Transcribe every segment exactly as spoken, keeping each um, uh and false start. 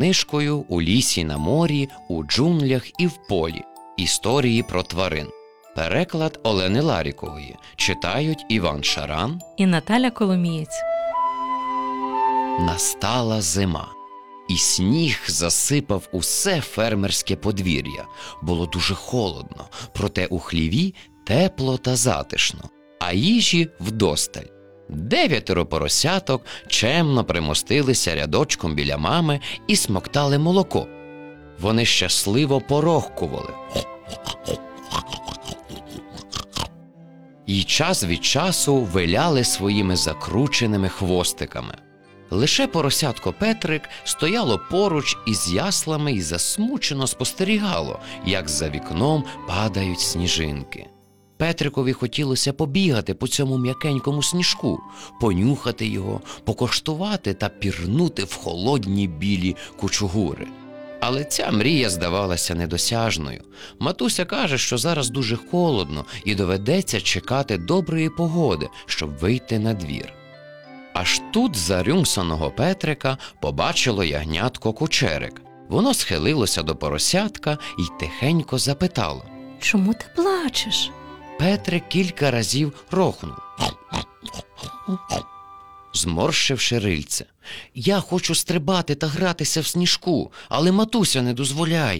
книжкою «У лісі, на морі, у джунглях і в полі. Історії про тварин». Переклад Олени Ларікової. Читають Іван Шаран і Наталя Коломієць. Настала зима. І сніг засипав усе фермерське подвір'я. Було дуже холодно, проте у хліві тепло та затишно, а їжі вдосталь. Дев'ятеро поросяток чемно примостилися рядочком біля мами і смоктали молоко. Вони щасливо порохкували. І час від часу виляли своїми закрученими хвостиками. Лише поросятко Петрик стояло поруч із яслами і засмучено спостерігало, як за вікном падають сніжинки. Петрикові хотілося побігати по цьому м'якенькому сніжку, понюхати його, покоштувати та пірнути в холодні білі кучугури. Але ця мрія здавалася недосяжною. Матуся каже, що зараз дуже холодно і доведеться чекати доброї погоди, щоб вийти на двір. Аж тут зарюмсаного Петрика побачило ягнятко Кучерик. Воно схилилося до поросятка і тихенько запитало: «Чому ти плачеш?» Петрик кілька разів рохнув, зморщивши рильце. «Я хочу стрибати та гратися в сніжку, але матуся не дозволяє».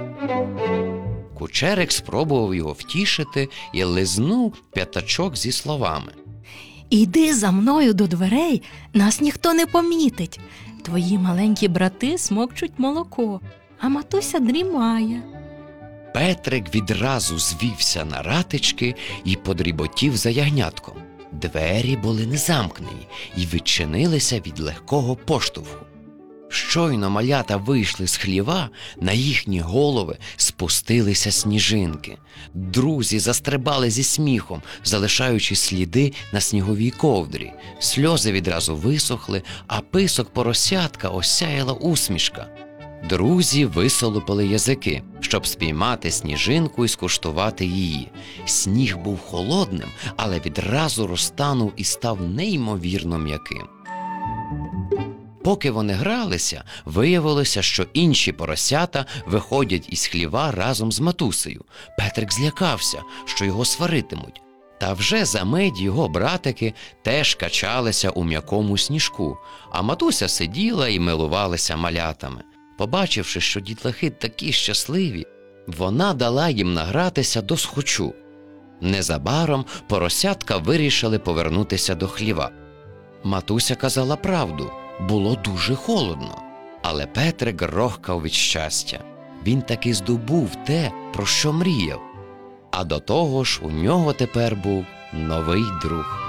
Кучерик спробував його втішити і лизнув п'ятачок зі словами: «Іди за мною до дверей, нас ніхто не помітить. Твої маленькі брати смокчуть молоко, а матуся дрімає». Петрик відразу звівся на ратички і подріботів за ягнятком. Двері були не замкнені і відчинилися від легкого поштовху. Щойно малята вийшли з хліва, на їхні голови спустилися сніжинки. Друзі застрибали зі сміхом, залишаючи сліди на сніговій ковдрі. Сльози відразу висохли, а писок поросятка осяяла усмішка. Друзі висолопили язики, щоб спіймати сніжинку і скуштувати її. Сніг був холодним, але відразу розтанув і став неймовірно м'яким. Поки вони гралися, виявилося, що інші поросята виходять із хліва разом з матусею. Петрик злякався, що його сваритимуть. Та вже за мить його братики теж качалися у м'якому сніжку, а матуся сиділа і милувалася малятами. Побачивши, що дітлахи такі щасливі, вона дала їм награтися досхочу. Незабаром поросятка вирішили повернутися до хліва. Матуся казала правду. Було дуже холодно, але Петрик рохкав від щастя. Він таки здобув те, про що мріяв. А до того ж у нього тепер був новий друг.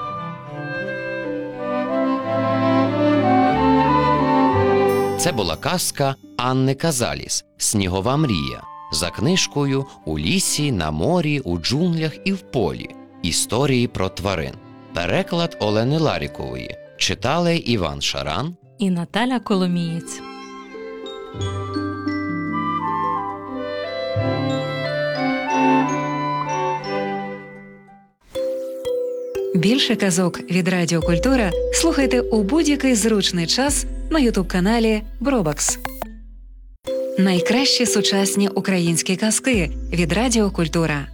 Це була казка Анни Казаліс «Снігова мрія» за книжкою «У лісі, на морі, у джунглях і в полі. Історії про тварин». Переклад Олени Ларікової. Читали Іван Шаран і Наталя Коломієць. Більше казок від Радіо Культура слухайте у будь-який зручний час на ютуб-каналі Бробакс. Найкращі сучасні українські казки від Радіо Культура.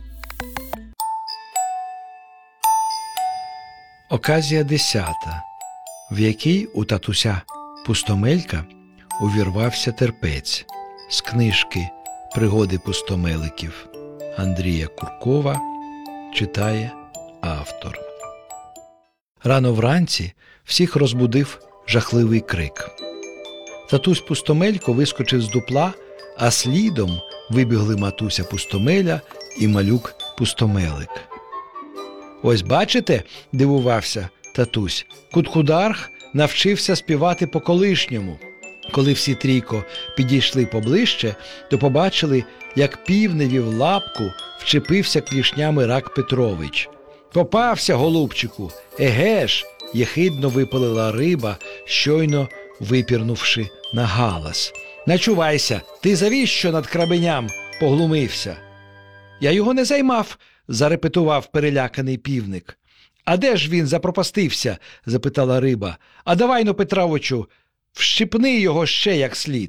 Оказія десята, в якій у татуся Пустомелька увірвався терпець. З книжки «Пригоди пустомеликів» Андрія Куркова читає автор. Рано вранці всіх розбудив жахливий крик. Татусь Пустомелько вискочив з дупла, а слідом вибігли матуся Пустомеля і малюк Пустомелик. «Ось бачите, – дивувався татусь, – Куткударх навчився співати по-колишньому». Коли всі трійко підійшли поближче, то побачили, як півневі в лапку вчепився клішнями Рак Петрович. «Попався, голубчику! Еге ж!» – єхидно випалила риба, щойно випірнувши на галас. «Начувайся, ти завіщо над крабеням поглумився?» «Я його не займав», – зарепетував переляканий півник. «А де ж він запропастився?» – запитала риба. «А давай-но, Петровичу, вщипни його ще як слід».